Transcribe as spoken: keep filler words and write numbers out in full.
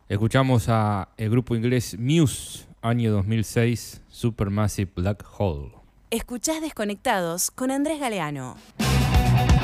Escuchamos a el grupo inglés Muse, año dos mil seis, Supermassive Black Hole. Escuchás Desconectados con Andrés Galeano.